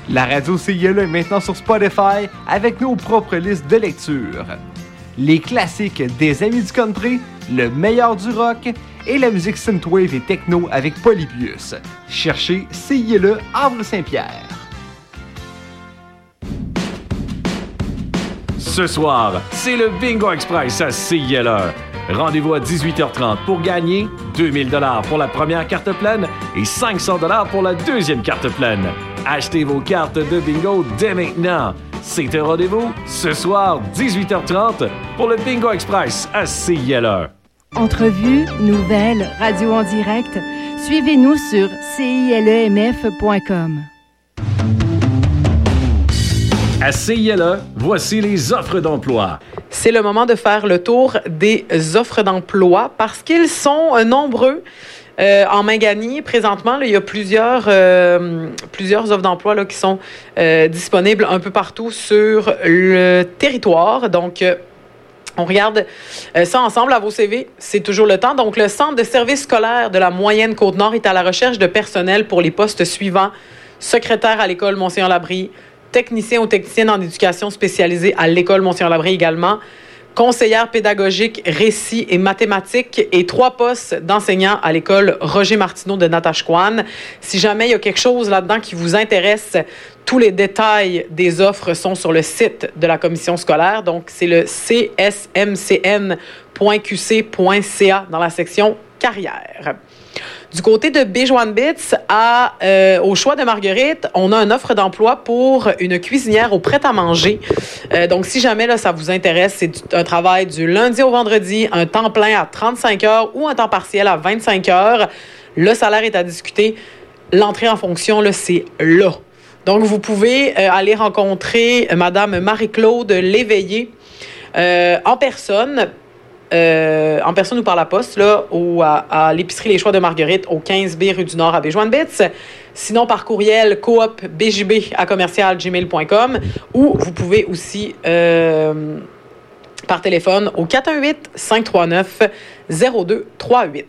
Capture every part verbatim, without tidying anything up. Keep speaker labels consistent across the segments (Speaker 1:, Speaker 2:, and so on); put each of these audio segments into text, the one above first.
Speaker 1: La radio C I L E est maintenant sur Spotify avec nos propres listes de lecture. Les classiques des Amis du Country, le meilleur du rock et la musique synthwave et techno avec Polybius. Cherchez C I L E Havre-Saint-Pierre.
Speaker 2: Ce soir, c'est le Bingo Express à C I L E. Rendez-vous à dix-huit heures trente pour gagner deux mille dollars pour la première carte pleine et cinq cents dollars pour la deuxième carte pleine. Achetez vos cartes de bingo dès maintenant. C'est un rendez-vous ce soir, dix-huit heures trente, pour le Bingo Express à C I L E.
Speaker 3: Entrevues, nouvelles, radio en direct, suivez-nous sur C I L E M F point com.
Speaker 2: À C I L E, voici les offres d'emploi.
Speaker 4: C'est le moment de faire le tour des offres d'emploi parce qu'ils sont euh, nombreux. Euh, en Mingani, présentement, là, il y a plusieurs, euh, plusieurs offres d'emploi là, qui sont euh, disponibles un peu partout sur le territoire. Donc, euh, on regarde euh, ça ensemble à vos C V. C'est toujours le temps. Donc, le Centre de services scolaires de la moyenne Côte-Nord est à la recherche de personnel pour les postes suivants. Secrétaire à l'école Mont-Saint-Labrie, technicien ou technicienne en éducation spécialisée à l'école Mont-Saint-Labrie également, conseillère pédagogique, récit et mathématiques et trois postes d'enseignants à l'école Roger Martineau de Natashquan. Si jamais il y a quelque chose là-dedans qui vous intéresse, tous les détails des offres sont sur le site de la commission scolaire. Donc, c'est le c s m c n point q c point c a dans la section carrière. Du côté de Béjoine-Bits, à, euh, au choix de Marguerite, on a une offre d'emploi pour une cuisinière au prêt-à-manger. Euh, donc, si jamais là, ça vous intéresse, c'est un travail du lundi au vendredi, un temps plein à trente-cinq heures ou un temps partiel à vingt-cinq heures. Le salaire est à discuter. L'entrée en fonction, là, c'est là. Donc, vous pouvez euh, aller rencontrer Madame Marie-Claude Léveillé euh, en personne. Euh, en personne ou par la poste, là, ou à, à l'épicerie Les Choix de Marguerite, au quinze B rue du Nord à Béjoine-Bits. Sinon, par courriel, coop b j b à commercial gmail point com ou vous pouvez aussi euh, par téléphone au quatre un huit, cinq trois neuf, zéro deux trois huit.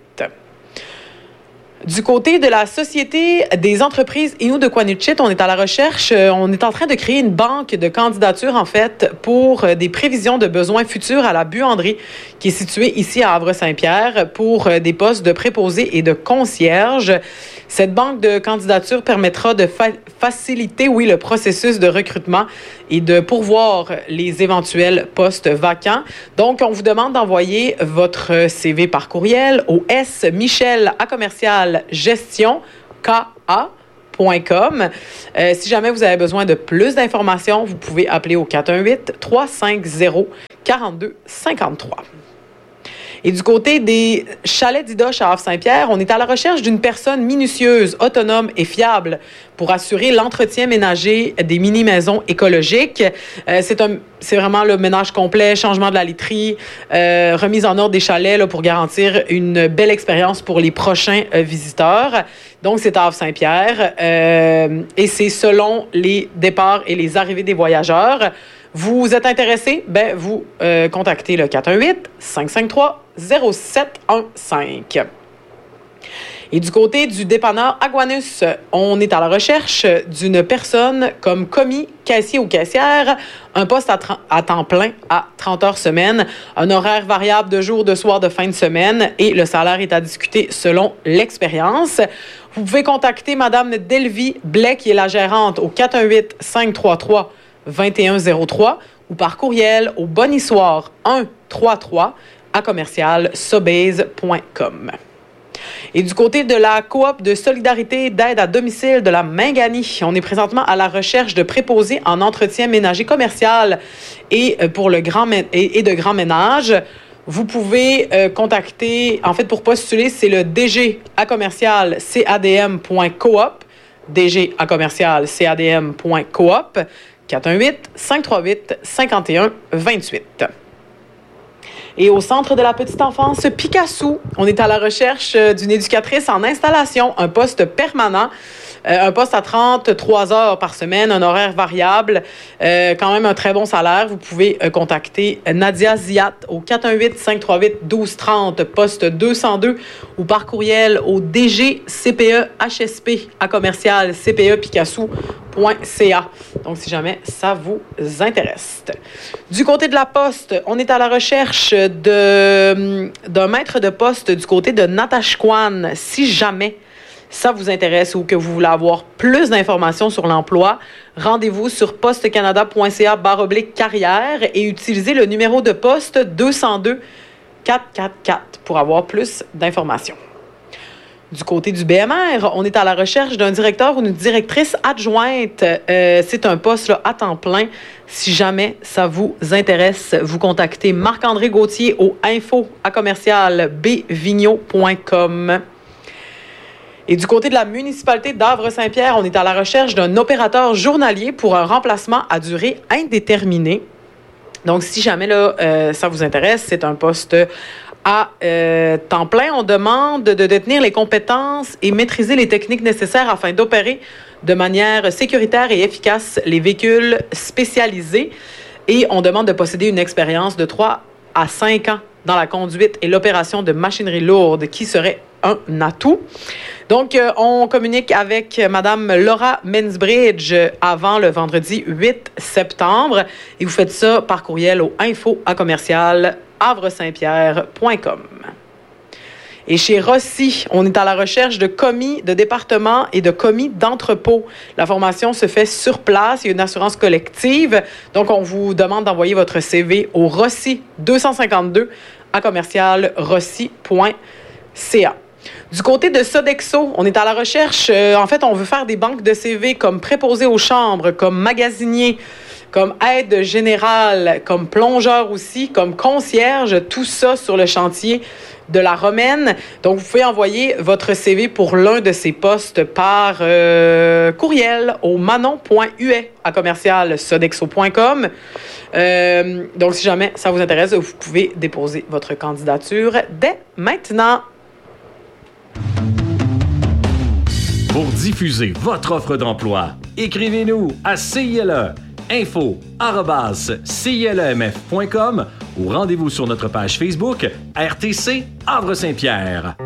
Speaker 4: Du côté de la Société des entreprises Innu de Quanutchit, on est à la recherche, on est en train de créer une banque de candidatures, en fait, pour des prévisions de besoins futurs à la buanderie, qui est située ici à Havre-Saint-Pierre, pour des postes de préposés et de concierge. Cette banque de candidatures permettra de fa- faciliter, oui, le processus de recrutement et de pourvoir les éventuels postes vacants. Donc, on vous demande d'envoyer votre C V par courriel au S Michel à commercial gestion K A point com. Euh, si jamais vous avez besoin de plus d'informations, vous pouvez appeler au quatre un huit, trois cinq zéro, quatre deux cinq trois. Et du côté des chalets d'Idoche à Havre-Saint-Pierre, on est à la recherche d'une personne minutieuse, autonome et fiable pour assurer l'entretien ménager des mini-maisons écologiques. Euh, c'est, un, c'est vraiment le ménage complet, changement de la literie, euh, remise en ordre des chalets là, pour garantir une belle expérience pour les prochains euh, visiteurs. Donc, c'est à Havre-Saint-Pierre euh, et c'est selon les départs et les arrivées des voyageurs. Vous êtes intéressé? Ben, vous euh, contactez le quatre un huit, cinq cinq trois, zéro sept un cinq. Et du côté du dépanneur Aguanus, on est à la recherche d'une personne comme commis, caissier ou caissière, un poste à, tra- à temps plein à trente heures semaine, un horaire variable de jour, de soir, de fin de semaine et le salaire est à discuter selon l'expérience. Vous pouvez contacter Mme Delvie Blais, qui est la gérante, au quatre un huit, cinq trois trois, vingt et un zéro trois ou par courriel au bonissoir un trois trois à commercial sobeys point com. Et du côté de la coop de solidarité d'aide à domicile de la Mingani, on est présentement à la recherche de préposés en entretien ménager commercial et pour le grand mé- et, et de grand ménage. Vous pouvez euh, contacter, en fait, pour postuler, c'est le D G à commercial cadm point coop, D G à commercial cadm point coop, quatre un huit, cinq trois huit, cinq un deux huit. Et au Centre de la petite enfance Picasso, on est à la recherche d'une éducatrice en installation, un poste permanent Euh, un poste à trente-trois heures par semaine, un horaire variable, euh, quand même un très bon salaire. Vous pouvez euh, contacter Nadia Ziat au quatre un huit, cinq trois huit, un deux trois zéro, poste deux cent deux, ou par courriel au d g c p e h s p à commercial c p e picasso point c a. Donc, si jamais ça vous intéresse. Du côté de la poste, on est à la recherche de, d'un maître de poste du côté de Natashquan. Si jamais ça vous intéresse ou que vous voulez avoir plus d'informations sur l'emploi, rendez-vous sur postecanada.ca barre oblique carrière et utilisez le numéro de poste deux zéro deux, quatre quatre quatre pour avoir plus d'informations. Du côté du B M R, on est à la recherche d'un directeur ou une directrice adjointe. Euh, c'est un poste là, à temps plein. Si jamais ça vous intéresse, vous contactez Marc-André Gauthier au info à commercial b vigneault point com. Et du côté de la municipalité d'Havre-Saint-Pierre, on est à la recherche d'un opérateur journalier pour un remplacement à durée indéterminée. Donc, si jamais là, euh, ça vous intéresse, c'est un poste à euh, temps plein. On demande de détenir les compétences et maîtriser les techniques nécessaires afin d'opérer de manière sécuritaire et efficace les véhicules spécialisés. Et on demande de posséder une expérience de trois à cinq ans dans la conduite et l'opération de machinerie lourde, qui serait un atout. Donc, euh, on communique avec Mme Laura Mensbridge avant le vendredi huit septembre et vous faites ça par courriel au info à commercial havre saint pierre point com. Et chez Rossi, on est à la recherche de commis de département et de commis d'entrepôt. La formation se fait sur place. Il y a une assurance collective. Donc, on vous demande d'envoyer votre C V au Rossi deux cent cinquante-deux à commercial rossi point c a. Du côté de Sodexo, on est à la recherche. Euh, en fait, on veut faire des banques de C V comme préposé aux chambres, comme magasinier, comme aide générale, comme plongeur aussi, comme concierge, tout ça sur le chantier de la Romaine. Donc, vous pouvez envoyer votre C V pour l'un de ces postes par euh, courriel au manon point u e à commercial sodexo point com. Euh, donc, si jamais ça vous intéresse, vous pouvez déposer votre candidature dès maintenant.
Speaker 2: Pour diffuser votre offre d'emploi, écrivez-nous à C I L E info arobase c i l e m f point com ou rendez-vous sur notre page Facebook R T C Havre-Saint-Pierre.